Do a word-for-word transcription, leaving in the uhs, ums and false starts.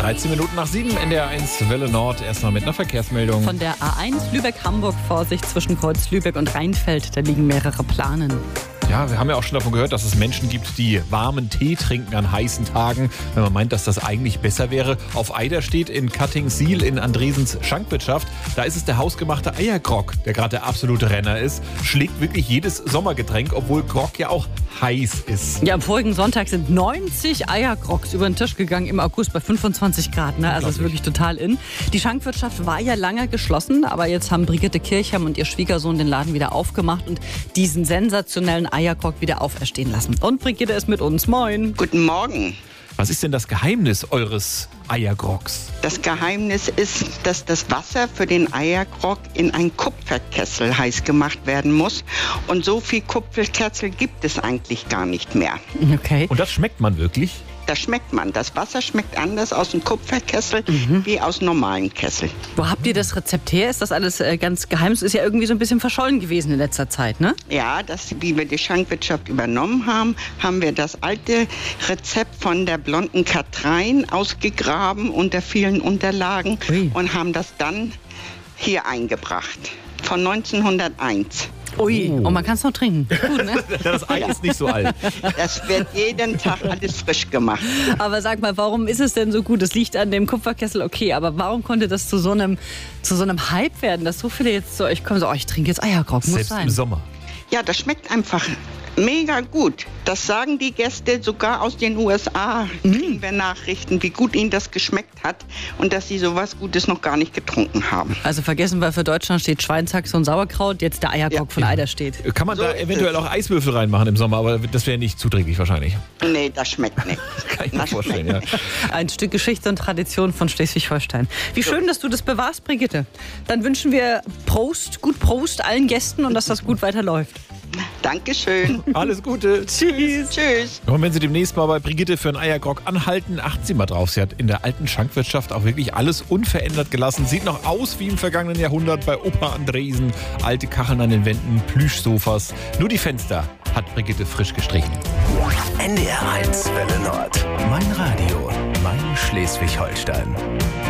dreizehn Minuten nach sieben, N D R eins Welle Nord. Erstmal mit einer Verkehrsmeldung. Von der A eins Lübeck-Hamburg, Vorsicht zwischen Kreuz Lübeck und Rheinfeld. Da liegen mehrere Planen. Ja, wir haben ja auch schon davon gehört, dass es Menschen gibt, die warmen Tee trinken an heißen Tagen, wenn man meint, dass das eigentlich besser wäre. Auf Eiderstedt in Cutting-Seal in Andresens Schankwirtschaft, da ist es der hausgemachte Eiergrog, der gerade der absolute Renner ist. Schlägt wirklich jedes Sommergetränk, obwohl Grog ja auch heiß ist. Ja, am vorigen Sonntag sind neunzig Eiergrogs über den Tisch gegangen im August bei fünfundzwanzig Grad. Ne? Also das ist wirklich total in. Die Schankwirtschaft war ja lange geschlossen, aber jetzt haben Brigitte Kirchheim und ihr Schwiegersohn den Laden wieder aufgemacht und diesen sensationellen Eiergrog wieder auferstehen lassen. Und Brigitte ist mit uns. Moin. Guten Morgen. Was ist denn das Geheimnis eures Eiergrogs? Das Geheimnis ist, dass das Wasser für den Eiergrog in einen Kupferkessel heiß gemacht werden muss. Und so viel Kupferkessel gibt es eigentlich gar nicht mehr. Okay. Und das schmeckt man wirklich? Das schmeckt man. Das Wasser schmeckt anders aus dem Kupferkessel mhm. wie aus normalen Kessel. Wo habt ihr das Rezept her? Ist das alles äh, ganz geheim? Es ist ja irgendwie so ein bisschen verschollen gewesen in letzter Zeit, ne? Ja, das, wie wir die Schankwirtschaft übernommen haben, haben wir das alte Rezept von der blonden Katrein ausgegraben unter vielen Unterlagen Ui. und haben das dann hier eingebracht. Von neunzehnhunderteins. Ui, oh. Und man kann es noch trinken. Gut, ne? Das Ei ist nicht so alt. Das wird jeden Tag alles frisch gemacht. Aber sag mal, warum ist es denn so gut? Es liegt an dem Kupferkessel, okay, aber warum konnte das zu so einem, zu so einem Hype werden, dass so viele jetzt zu euch kommen, so, oh, ich trinke jetzt Eiergrog, muss Selbst sein. im Sommer. Ja, das schmeckt einfach mega gut. Das sagen die Gäste sogar aus den U S A. Mhm. Kriegen wir Nachrichten, wie gut ihnen das geschmeckt hat und dass sie sowas Gutes noch gar nicht getrunken haben. Also vergessen wir, für Deutschland steht Schweinshaxe und Sauerkraut, jetzt der Eiergrog ja. von Eiderstedt. Kann man so da eventuell auch Eiswürfel reinmachen im Sommer, aber das wäre nicht zuträglich wahrscheinlich. Nee, das schmeckt nicht. Kann ich mir vorstellen, ja. Ein Stück Geschichte und Tradition von Schleswig-Holstein. Wie schön, dass du das bewahrst, Brigitte. Dann wünschen wir Prost, gut Prost allen Gästen und dass das gut weiterläuft. Dankeschön. Alles Gute. Tschüss. Tschüss. Und wenn Sie demnächst mal bei Brigitte für einen Eiergrog anhalten, achten Sie mal drauf. Sie hat in der alten Schankwirtschaft auch wirklich alles unverändert gelassen. Sieht noch aus wie im vergangenen Jahrhundert bei Opa Andresen. Alte Kacheln an den Wänden, Plüschsofas. Nur die Fenster hat Brigitte frisch gestrichen. N D R eins Welle Nord. Mein Radio. Mein Schleswig-Holstein.